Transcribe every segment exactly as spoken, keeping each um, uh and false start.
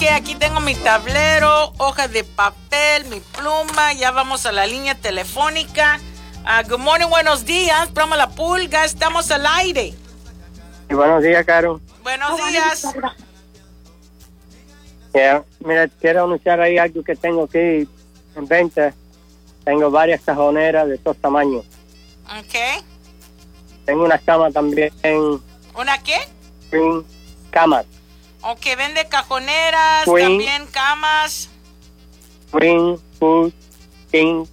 aquí tengo mi tablero, hoja de papel, mi pluma. Ya vamos a la línea telefónica. Uh, good morning, buenos días. Programa La Pulga, estamos al aire. Y buenos días, Caro. Buenos días. Yeah. Mira, quiero anunciar ahí algo que tengo aquí en venta. Tengo varias cajoneras de todos tamaños. Ok. Tengo una cama también. ¿Una qué? Queen camas. Ok, vende cajoneras, Queen. también camas. Queen, food, king.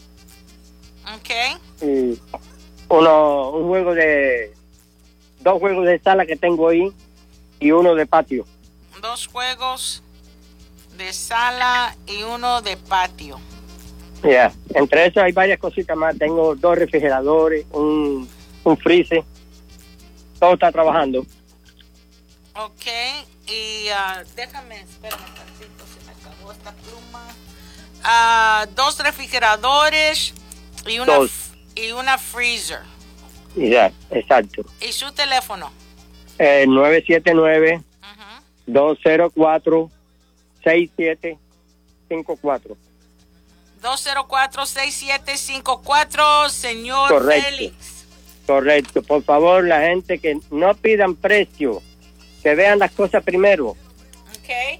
Ok. Y uno, un juego de... Dos juegos de sala que tengo ahí y uno de patio. Dos juegos de sala y uno de patio. Ya, yeah. Entre esos hay varias cositas más. Tengo dos refrigeradores, un, un freezer. Todo está trabajando. Ok, y uh, déjame, espérame un tantito, se me acabó esta pluma. Uh, dos refrigeradores y una, Dos. y una freezer. Ya, yeah, exacto. ¿Y su teléfono? Eh, nueve siete nueve, Uh-huh. dos cero cuatro, seis siete cinco cuatro. dos cero cuatro, seis siete cinco cuatro, señor Correcto. Félix. Correcto. Por favor, la gente que no pidan precio, que vean las cosas primero. Ok.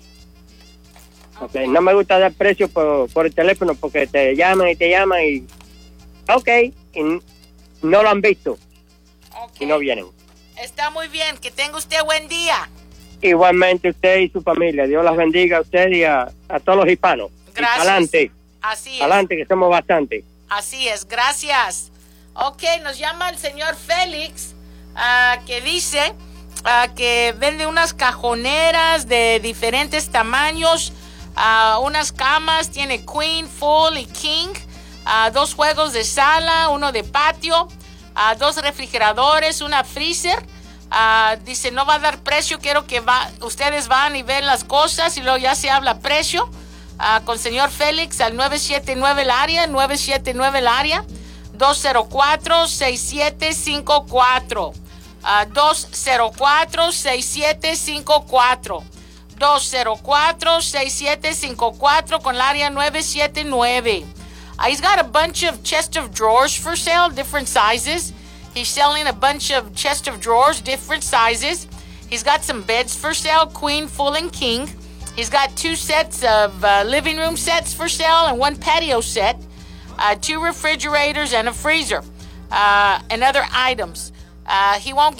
Okay. No me gusta dar precio por, por el teléfono porque te llaman y te llaman y... Ok, y no lo han visto Okay. y no vienen. Está muy bien, que tenga usted buen día. Igualmente usted y su familia. Dios las bendiga a usted y a, a todos los hispanos. Gracias. Adelante. Así es. Adelante, que somos bastante. Así es, gracias. Ok, nos llama el señor Félix, uh, que dice uh, que vende unas cajoneras de diferentes tamaños, uh, unas camas, tiene queen, full y king, uh, dos juegos de sala, uno de patio, uh, dos refrigeradores, una freezer. Uh, dice, no va a dar precio, quiero que va, ustedes van y ven las cosas y luego ya se habla precio. Uh, con señor Félix al nueve siete nueve el área, nueve siete nueve el área, dos cero cuatro, seis siete cinco cuatro, uh, dos cero cuatro, seis siete cinco cuatro, dos cero cuatro, seis siete cinco cuatro con el área nueve siete nueve. Uh, he's got a bunch of chest of drawers for sale, different sizes. He's selling a bunch of chest of drawers, different sizes. He's got some beds for sale, queen, full, and king. He's got two sets of uh, living room sets for sale and one patio set, uh, two refrigerators and a freezer, uh, and other items. Uh, he won't